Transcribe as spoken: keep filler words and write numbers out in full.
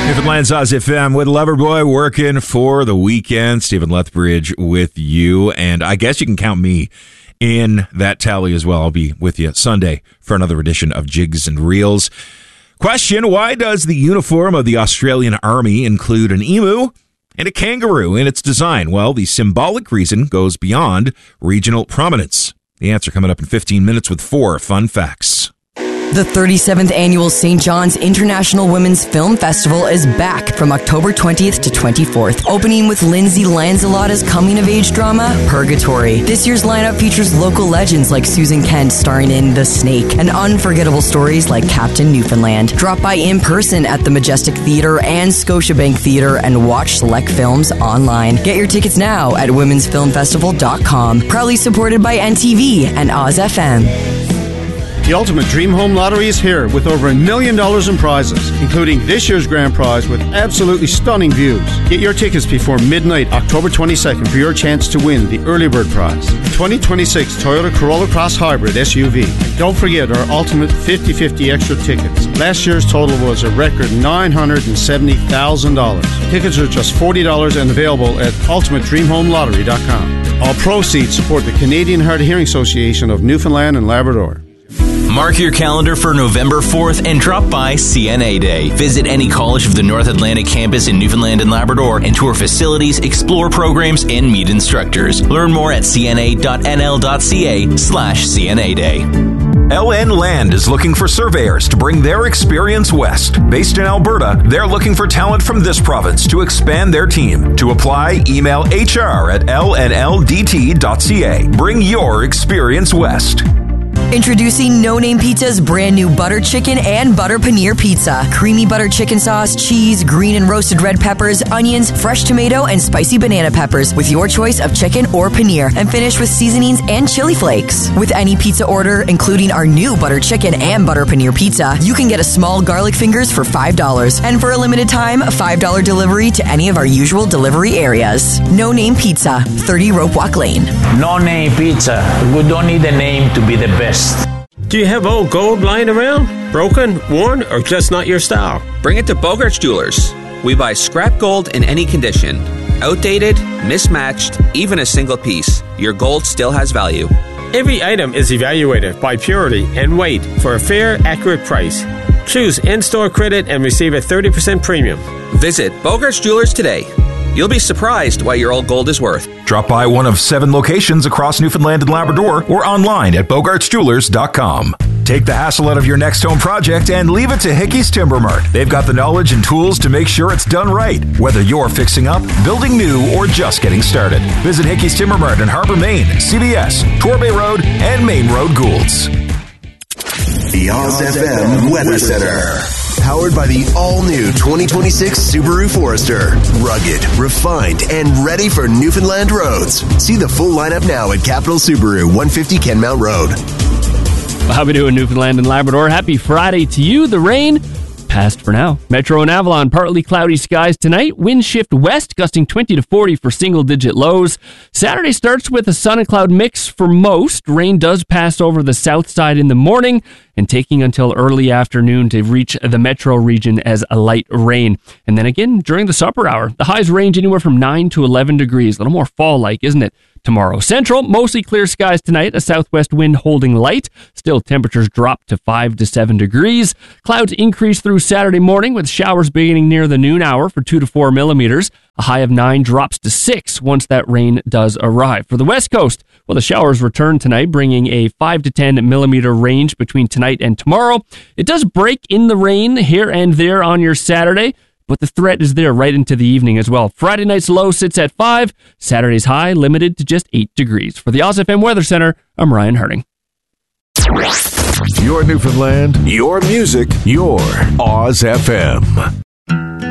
Newfoundland's Oz F M with Loverboy working for the weekend. Stephen Lethbridge with you, and I guess you can count me in that tally as well. I'll be with you Sunday for another edition of Jigs and Reels. Question, why does the uniform of the Australian Army include an emu and a kangaroo in its design? Well, the symbolic reason goes beyond regional prominence. The answer coming up in fifteen minutes with four fun facts. The thirty-seventh Annual Saint John's International Women's Film Festival is back from October twentieth to twenty-fourth, opening with Lindsay Lanzalotta's coming-of-age drama, Purgatory. This year's lineup features local legends like Susan Kent starring in The Snake, and unforgettable stories like Captain Newfoundland. Drop by in person at the Majestic Theatre and Scotiabank Theatre and watch select films online. Get your tickets now at womens film festival dot com. Proudly supported by N T V and Oz F M. The Ultimate Dream Home Lottery is here with over a million dollars in prizes, including this year's grand prize with absolutely stunning views. Get your tickets before midnight, October twenty-second, for your chance to win the early bird prize, the twenty twenty-six Toyota Corolla Cross Hybrid S U V. Don't forget our Ultimate fifty-fifty extra tickets. Last year's total was a record nine hundred seventy thousand dollars. Tickets are just forty dollars and available at ultimate dream home lottery dot com. All proceeds support the Canadian Hard of Hearing Association of Newfoundland and Labrador. Mark your calendar for November fourth and drop by C N A Day. Visit any college of the North Atlantic campus in Newfoundland and Labrador and tour facilities, explore programs, and meet instructors. Learn more at c n a dot n l dot c a slash C N A Day. L N Land is looking for surveyors to bring their experience west. Based in Alberta, they're looking for talent from this province to expand their team. To apply, email h r at l n l d t dot c a. Bring your experience west. Introducing No Name Pizza's brand new butter chicken and butter paneer pizza. Creamy butter chicken sauce, cheese, green and roasted red peppers, onions, fresh tomato, and spicy banana peppers with your choice of chicken or paneer, and finish with seasonings and chili flakes. With any pizza order, including our new butter chicken and butter paneer pizza, you can get a small garlic fingers for five dollars. And for a limited time, a five dollars delivery to any of our usual delivery areas. No Name Pizza, thirty Rope Walk Lane. No Name Pizza. We don't need a name to be the best. Do you have old gold lying around? Broken, worn, or just not your style? Bring it to Bogart's Jewelers. We buy scrap gold in any condition. Outdated, mismatched, even a single piece. Your gold still has value. Every item is evaluated by purity and weight for a fair, accurate price. Choose in-store credit and receive a thirty percent premium. Visit Bogart's Jewelers today. You'll be surprised what your old gold is worth. Drop by one of seven locations across Newfoundland and Labrador or online at bogarts jewelers dot com. Take the hassle out of your next home project and leave it to Hickey's Timber Mart. They've got the knowledge and tools to make sure it's done right, whether you're fixing up, building new, or just getting started. Visit Hickey's Timber Mart in Harbour, Maine, C B S, Torbay Road, and Main Road, Goulds. The Oz F M Weather Center. Powered by the all-new twenty twenty-six Subaru Forester. Rugged, refined, and ready for Newfoundland roads. See the full lineup now at Capital Subaru, one fifty Kenmount Road. Well, how we doing, Newfoundland and Labrador? Happy Friday to you. The rain passed for now. Metro and Avalon, partly cloudy skies tonight. Wind shift west, gusting twenty to forty for single-digit lows. Saturday starts with a sun and cloud mix for most. Rain does pass over the south side in the morning and taking until early afternoon to reach the metro region as a light rain. And then again, during the supper hour, the highs range anywhere from nine to eleven degrees. A little more fall-like, isn't it? Tomorrow, central, mostly clear skies tonight, a southwest wind holding light. Still, temperatures drop to five to seven degrees. Clouds increase through Saturday morning with showers beginning near the noon hour for two to four millimeters. A high of nine drops to six once that rain does arrive. For the west coast, well, the showers return tonight, bringing a five to ten millimeter range between tonight and tomorrow. It does break in the rain here and there on your Saturday, but the threat is there right into the evening as well. Friday night's low sits at five. Saturday's high limited to just eight degrees. For the Oz F M Weather Center, I'm Ryan Harding. Your Newfoundland, your music, your Oz F M.